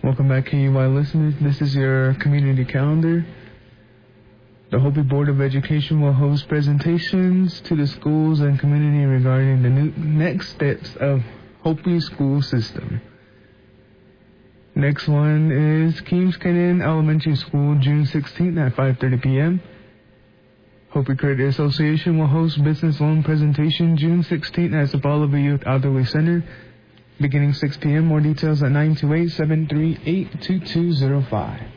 Welcome back, KUY listeners. This is your community calendar. The Hopi Board of Education will host presentations to the schools and community regarding the next steps of Hopi school system. Next one is Keams Canyon Elementary School, June 16th at 5:30 p.m. Hopi Credit Association will host business loan presentation June 16th at Sapalaba Youth Elderly Center, beginning 6 p.m. More details at 928-738-2205.